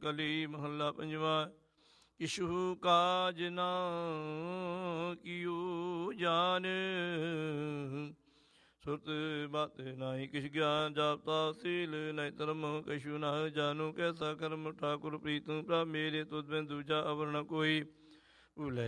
ਕਲੀ ਮਹੱਲਾ ਪੰਜਵਾ। ਕਿਛੁ ਕਾਜ ਨਾ ਕੀਓ ਜਾਨ, ਸੁਰਤ ਬਾਤ ਨਾਹੀ ਕਿਛ ਗਿਆਨ। ਜਾਪਤਾ ਸੀਲ ਨਹੀਂ ਧਰਮ, ਕਛੁ ਨਾ ਜਾਨੂ ਕੈਸਾ ਕਰਮ। ਠਾਕੁਰ ਪ੍ਰੀਤਮ ਪ੍ਰਭ ਮੇਰੇ, ਤੁਧ ਬਿਨ ਦੂਜਾ ਅਵਰ ਨ ਕੋਈ। ਭੂਲੇ